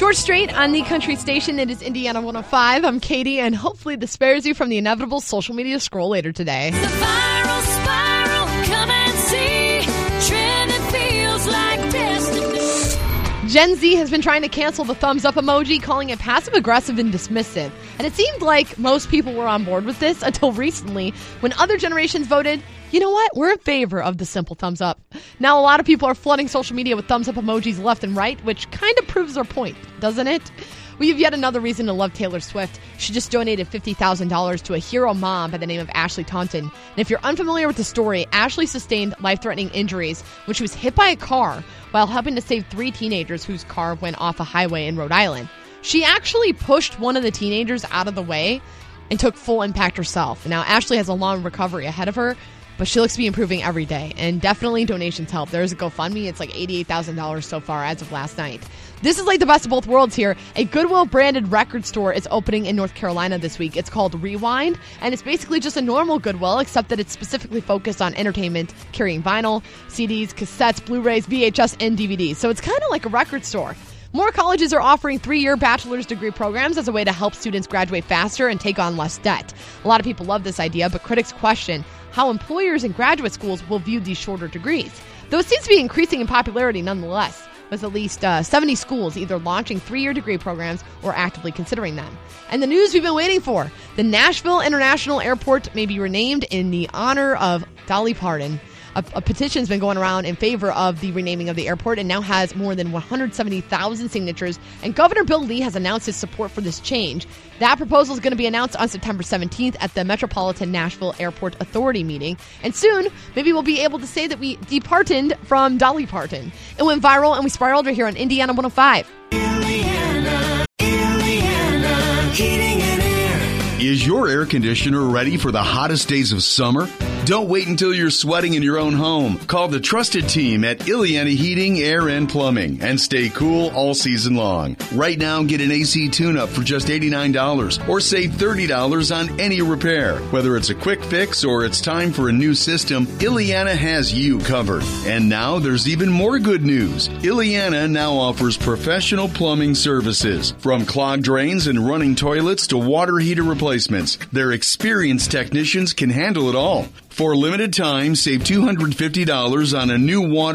George Strait on the country station. It is Indiana 105. I'm Katie, and hopefully this spares you from the inevitable social media scroll later today. The viral spiral, come and see. Trending feels like destiny. Gen Z has been trying to cancel the thumbs up emoji, calling it passive-aggressive and dismissive. And it seemed like most people were on board with this until recently, when other generations voted, you know what, we're in favor of the simple thumbs up. Now a lot of people are flooding social media with thumbs up emojis left and right, which kind of proves their point, doesn't it? We have yet another reason to love Taylor Swift. She just donated $50,000 to a hero mom by the name of Ashley Taunton. And if you're unfamiliar with the story, Ashley sustained life-threatening injuries when she was hit by a car while helping to save 3 teenagers whose car went off a highway in Rhode Island. She actually pushed one of the teenagers out of the way and took full impact herself. Now, Ashley has a long recovery ahead of her, but she looks to be improving every day, and definitely donations help. There's a GoFundMe. It's like $88,000 so far as of last night. This is like the best of both worlds here. A Goodwill-branded record store is opening in North Carolina this week. It's called Rewind, and it's basically just a normal Goodwill, except that it's specifically focused on entertainment, carrying vinyl, CDs, cassettes, Blu-rays, VHS, and DVDs. So it's kind of like a record store. More colleges are offering 3-year bachelor's degree programs as a way to help students graduate faster and take on less debt. A lot of people love this idea, but critics question how employers and graduate schools will view these shorter degrees. Though it seems to be increasing in popularity nonetheless, with at least 70 schools either launching 3-year degree programs or actively considering them. And the news we've been waiting for. The Nashville International Airport may be renamed in the honor of Dolly Parton. A petition's been going around in favor of the renaming of the airport and now has more than 170,000 signatures. And Governor Bill Lee has announced his support for this change. That proposal is going to be announced on September 17th at the Metropolitan Nashville Airport Authority meeting. And soon, maybe we'll be able to say that we departed from Dolly Parton. It went viral and we spiraled right here on Indiana 105. Indiana, heating and air. Is your air conditioner ready for the hottest days of summer? Don't wait until you're sweating in your own home. Call the trusted team at Ileana Heating, Air, and Plumbing and stay cool all season long. Right now, get an AC tune-up for just $89 or save $30 on any repair. Whether it's a quick fix or it's time for a new system, Ileana has you covered. And now there's even more good news. Ileana now offers professional plumbing services. From clogged drains and running toilets to water heater replacements, their experienced technicians can handle it all. For a limited time, save $250 on a new water